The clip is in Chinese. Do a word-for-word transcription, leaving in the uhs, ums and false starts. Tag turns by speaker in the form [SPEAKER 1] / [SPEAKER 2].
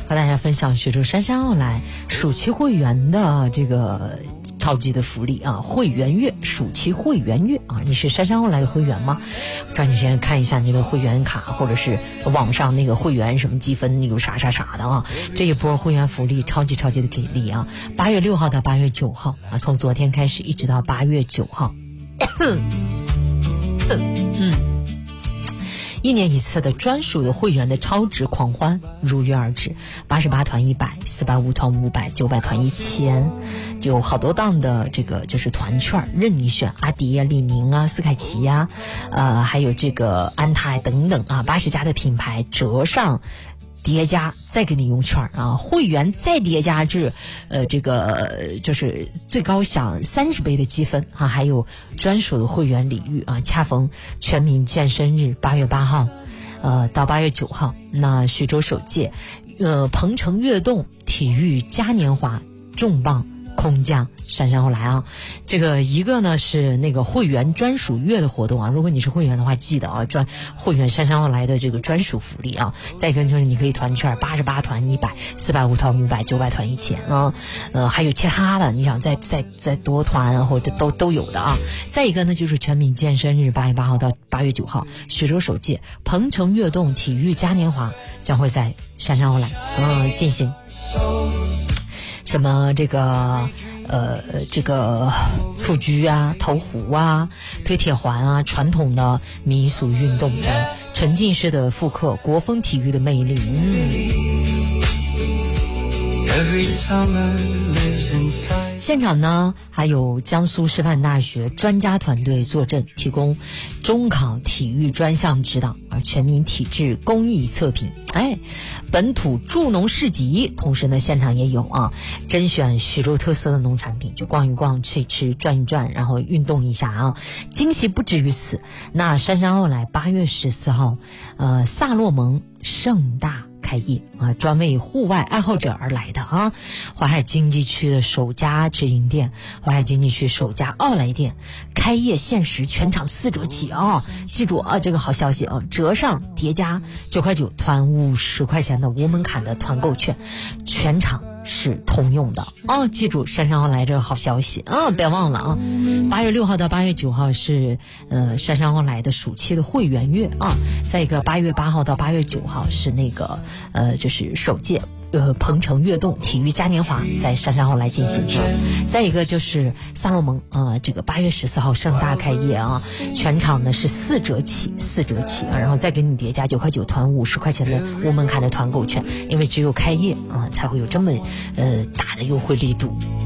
[SPEAKER 1] 和大家分享徐州杉杉奥莱暑期会员的这个超级的福利啊，会员月，暑期会员月啊，你是杉杉奥莱的会员吗？抓紧时间看一下你的会员卡，或者是网上那个会员什么积分有啥啥啥的啊，这一波会员福利超级超级的给力啊！八月六号到八月九号啊，从昨天开始一直到八月九号，嗯。一年一次的专属的会员的超值狂欢如约而至，八十八团一百，四百五团五百，九百团一千，就好多档的这个就是团券任你选，阿迪啊、李宁啊、斯凯奇呀、啊，呃，还有这个安踏等等啊，八十家的品牌折上。叠加再给你用券啊，会员再叠加至，呃，这个就是最高享三十倍的积分啊，还有专属的会员礼遇啊。恰逢全民健身日，八月八号，呃，到八月九号，那徐州首届，呃，鹏程跃动体育嘉年华重磅空降杉杉奥莱啊，这个一个呢是那个会员专属月的活动啊，如果你是会员的话，记得啊，专会员杉杉奥莱的这个专属福利啊。再一个就是你可以团券，八十八团一百，四百五团五百，九百团一千啊，呃，还有其他的，你想再再再多团或者都都有的啊。再一个呢就是全民健身日，八月八号到八月九号，徐州首届鹏程跃动体育嘉年华将会在杉杉奥莱嗯进行。什么这个呃这个蹴鞠啊、投壶啊、推铁环啊，传统的民俗运动的沉浸式的复刻国风体育的魅力。嗯。现场呢还有江苏师范大学专家团队坐镇，提供中考体育专项指导，而全民体质公益测评，哎，本土助农市集，同时呢现场也有啊，甄选徐州特色的农产品，就逛一逛、吃一吃、转一转，然后运动一下啊。惊喜不止于此，那杉杉奥莱八月十四号，呃，萨洛蒙盛大开业啊，专为户外爱好者而来的啊！淮海经济区的首家直营店，淮海经济区首家奥莱店开业限时，全场四折起啊！记住啊，这个好消息啊，折上叠加九块九团五十块钱的无门槛的团购券，全场是通用的啊！记住杉杉奥莱这个好消息啊，别忘了啊！八月六号到八月九号是呃杉杉奥莱的暑期的会员月啊，再一个八月八号到八月九号是那个呃就是首届呃鹏程跃动体育嘉年华在杉杉奥莱进行啊，再一个就是萨洛蒙啊、呃，这个八月十四号盛大开业啊，全场呢是四折起，四折起啊，然后再给你叠加九块九团五十块钱的无门槛的团购券，因为只有开业啊才会有这么呃大的优惠力度。